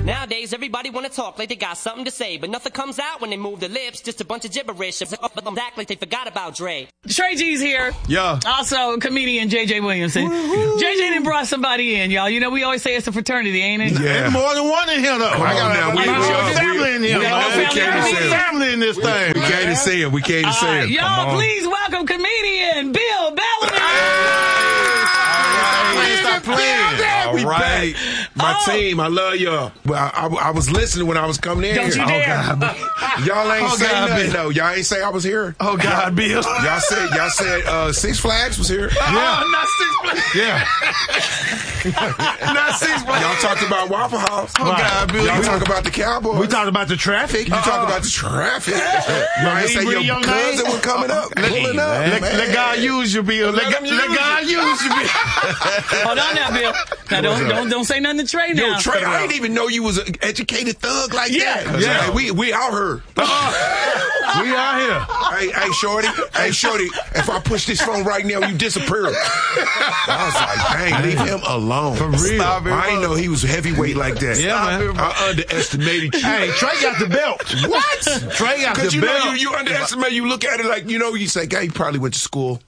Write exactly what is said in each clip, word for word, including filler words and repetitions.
Nowadays, everybody want to talk like they got something to say, but nothing comes out when they move their lips, just a bunch of gibberish. Act like they forgot about Dre. Trey G's here. Yeah. Also, comedian J J Williamson. Woo-hoo. J J done brought somebody in, y'all. You know, we always say it's a fraternity, ain't it? Yeah. There's more than one in here, though. Come I on got now. we, We- got we- family in here. we- man. we- we can't We say it. family in this thing. We can't even say it. We can't even All say right, it. y'all, please welcome comedian Bill Bellamy. Stop playing. All We right. My Oh. team, I love y'all. Well, I, I, I was listening when I was coming in Don't here. you dare. Y'all ain't Oh, say God, nothing, Bill. though. Y'all ain't say I was here. Oh, God, Bill. Y'all said, y'all said uh, Six Flags was here. Yeah. Not Six Flags. Yeah. Not Six Flags. Y'all talked about Waffle House. Oh, God, Bill. Y'all We- talk about the Cowboys. We talked about the traffic. You talk about the traffic. Y'all ain't say bring your your cousin name? was coming up, pulling up. Let, man. let God use you, Bill. Let, Let God- him let use God you. use you, Bill. Hold on now, Bill. Now, don't, don't, don't say nothing to Trey now. Yo, Trey, I didn't even know you was an educated thug like Yeah. that. Yeah. Hey, we we out here. We are here. Hey, hey, Shorty. Hey, Shorty. If I push this phone right now, you disappear. I was like, dang, leave him alone. For real. Stop it, I didn't know he was heavyweight like that. Yeah, Stop man. it, I underestimated you. Hey, Trey got the belt. What? Trey got the Because you know belt. you, you underestimate. You look at it like, you know, you say, "Guy, he probably went to school.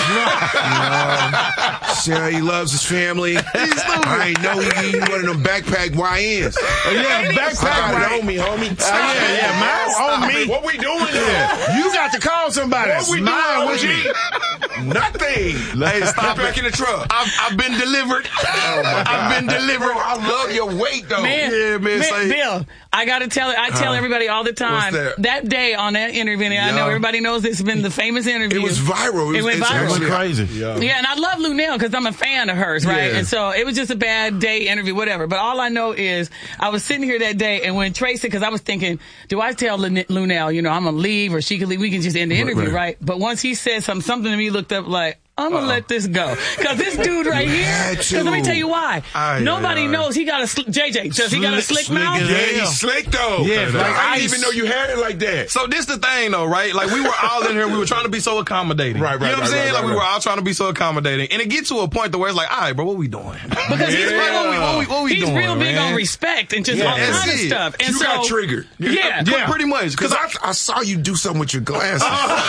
Yeah. See how he loves his family. I ain't know he, he one of them backpack Y Ns. Yeah, backpack I got right. it on me, homie. Uh, yeah, yeah, mine Stop on me. it. What we doing Yeah. there? You got to call somebody. What we Mine doing, with me. G? Nothing. Hey, stop Get back it. in the truck. I've, I've been delivered. Oh my I've been God. delivered. Bro, I love your weight, though. Man, Yeah, man, say- Bill, I got to tell I tell Huh? everybody all the time What's that? day on that interview, and I Yeah. know everybody knows this has been the famous interview. It was viral. It went it's viral. It went actually- crazy. Yeah. Yeah, and I love Lunell because I'm a fan of hers, right? Yeah. And so it was just a bad day interview, whatever. But all I know is I was sitting here that day, and when Tracy, because I was thinking, do I tell Lun- Lunell, you know, I'm gonna leave, or she can leave? We can just end the Right, interview, right. right? But once he said something, something to me looked up like, I'm gonna let this go, because this dude right You here. had Because to. let me tell you why. Aye, Nobody aye, aye. knows he got a sl- J J. Does he got a Slick- slick slick mouth? as Yeah, hell. he's slick, though. Yeah, Like, like I ice. didn't even know you had it like that. So this the thing though, right? Like we were all in here, we were trying to be so accommodating. Right, right, You know what right, I'm saying? right, like right, we were right. all trying to be so accommodating. And it gets to a point to where it's like, all right, bro, what we doing? Because he's Yeah. real, What we- what we- what we he's doing, real big man? on respect and just Yeah, all that's kind of it. stuff. And You so, got triggered. Yeah. Yeah, pretty much. Because I, I saw you do something with your glasses.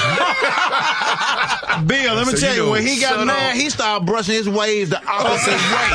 Bill, let me So tell you you, when know, he got shut mad, up. he started brushing his waves the opposite way.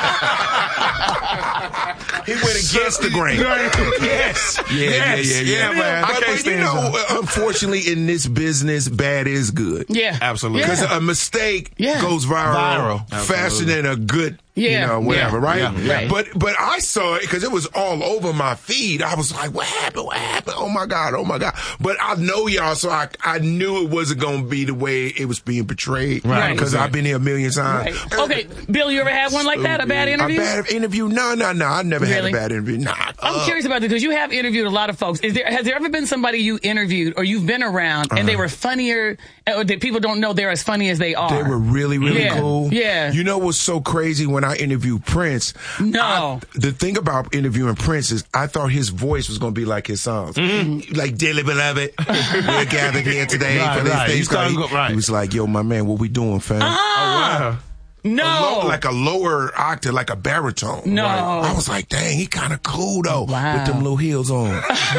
He went against the grain. Yes. Yeah, Yes. yeah, yeah, yeah. man. But, I can't but you stand know, unfortunately, in this business, bad is good. Yeah. Absolutely. Yeah. Because a mistake Yeah. goes viral, Viral. faster than a good, Yeah. you know, whatever, Yeah. right? Yeah. Right. But but I saw it because it was all over my feed. I was like, what happened? What happened? Oh my God, oh my God. But I know y'all, so I I knew it wasn't going to be the way it was being portrayed. Right. Because I've been here a million times. Right. Okay, Bill, you ever had one like that? A bad interview? A bad interview? No, no, no. I never Really? had a bad interview. Nah. I'm Uh, curious about this because you have interviewed a lot of folks. Is there has there ever been somebody you interviewed or you've been around and they were funnier, or that people don't know they're as funny as they are? They were really, really Yeah. cool. Yeah. You know what's so crazy when I interviewed Prince? No. I- the thing about interviewing Prince is I thought his voice was going to be like his songs. Mm-hmm. Like, dearly beloved, we're gathered here today Right, for this right. thing. You started He, go- right. he was like, yo, my man, what we doing, fam? Ah, no. A low- like a lower octave, like a baritone. No. I was like, dang, he kind of cool, though, Wow. with them little heels on.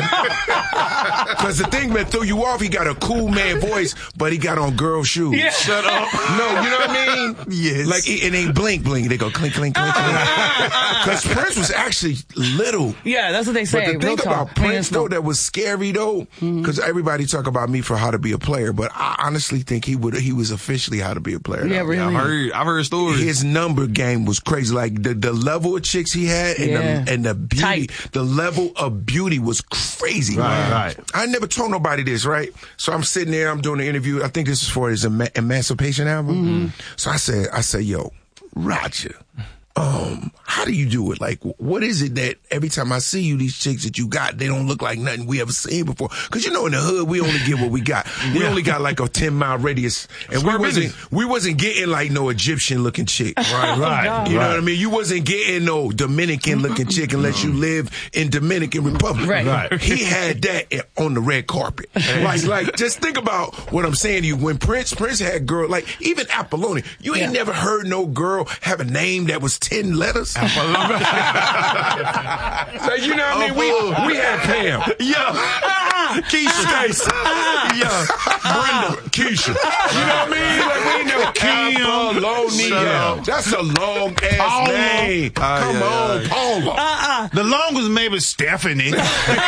Because the thing that threw you off, he got a cool man voice, but he got on girl shoes. Yeah. Shut up. No, you know what I mean? Yes. Like, it, it ain't blink, blink. They go clink, clink, clink, clink. Because Prince was actually little. Yeah, that's what they say. But the Real thing talk. about Prince, Man, though, that was scary, though, because everybody talk about me for how to be a player, but I honestly think he would he was officially how to be a player. Yeah, though. really. I've heard, I've heard stories. His number game was crazy. Like the, the level of chicks he had and, Yeah. the, and the beauty, Type. the level of beauty was crazy. Right, man. right. I never told nobody this, right? So I'm sitting there, I'm doing the interview. I think this is for his Ema- Emancipation album. Mm-hmm. So I said, I said, yo, Roger, um, how do you do it? Like, what is it that every time I see you, these chicks that you got, they don't look like nothing we ever seen before? Because you know, in the hood, we only get what we got. We only got like a ten mile radius, and Square we wasn't business. we wasn't getting like no Egyptian looking chick. Right, right. God. You know right. what I mean? You wasn't getting no Dominican looking chick unless you live in Dominican Republic. Right. Right. He had that on the red carpet. Like, like, just think about what I'm saying to you. When Prince, Prince had girl, like, even Apollonia, you ain't Yeah. never heard no girl have a name that was ten letters. So, you know what I mean? We we had Pam. Yeah. Keisha. Stacy. Yeah. Brenda. Keisha. You know what I mean? Like, we ain't never Kim. Lonia. That's a long ass Paula. name. Uh, Come yeah, on, yeah. Paula. Uh-uh. The longest maybe Stephanie. Not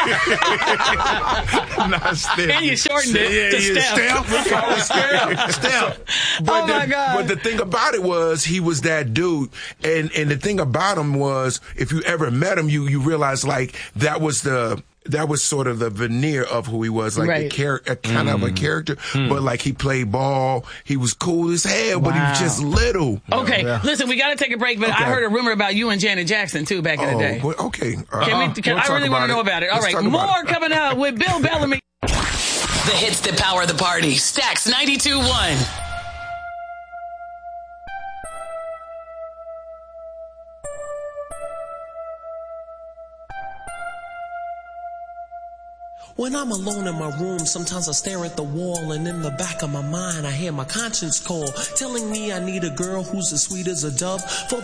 Stephanie. And you shortened it Yeah, to yeah, Steph. Steph. We call it Steph. Steph. But Oh, the, my God. But the thing about it was he was that dude. And and the thing about him was if you ever met him, you you realize like that was the that was sort of the veneer of who he was, like Right. a character, kind of a character. But like he played ball, he was cool as hell, but he was Wow. just little. Okay, listen, we got to take a break, but I Okay. heard a rumor about you and Janet Jackson, too, back in the day. Oh, well, okay. Uh, Can we, can, we'll I talk really want to know it. about it. All Let's right, talk about more it. coming up with Bill Bellamy. The hits that power the party. Stax ninety-two point one. When I'm alone in my room, sometimes I stare at the wall, and in the back of my mind I hear my conscience call, telling me I need a girl who's as sweet as a dove. For